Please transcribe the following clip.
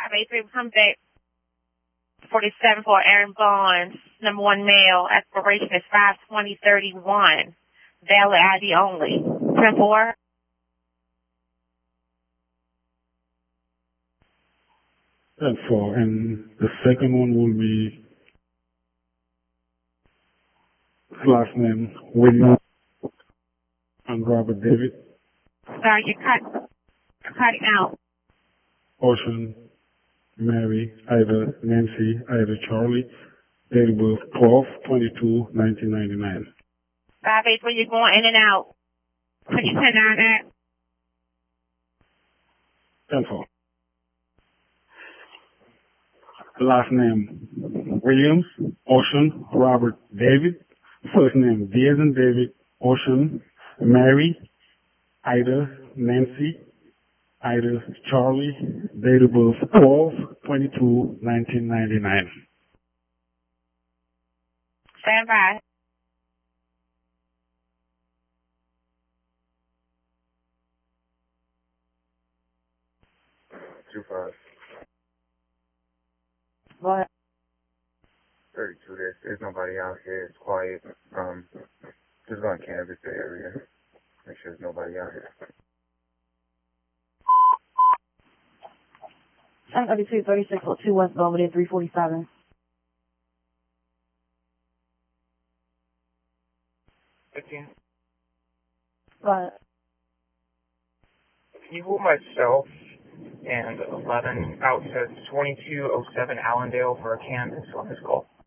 583 come back 47 for Aaron Bonds, number 1 male. Expiration is 5/20/31. Valid ID only. 10-4. That's 4. And the second one will be his last name, William and Robert David. Sorry, you're cutting out. Ocean, Mary, Ida, Nancy, Ida, Charlie. Date of birth 12/22/1999. 583, you're going in and out. Could you turn on that? 10-4. Last name, Williams, Ocean, Robert David. First name, D as in David, Ocean, Mary, Ida, Nancy, Ida, Charlie. Date of birth 12/22/1999. Stand by. What? 32. There's nobody out here. It's quiet. Just going to canvass the area. Make sure there's nobody out here. 732 3602 West Belvedere 347. What? Can you hold myself and 11 out says 2207 Allendale for a canvas on this call?